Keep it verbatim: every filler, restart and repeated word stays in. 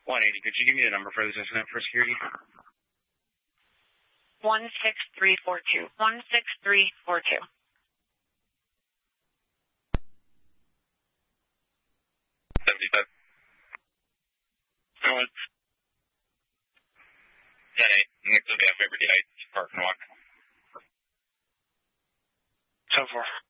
one eighty, could you give me the number for this incident for security? one six three four two. one six three four two. seventy-five. Go ahead. ten eight. Next to Liberty Heights, Park and Walk. ten four.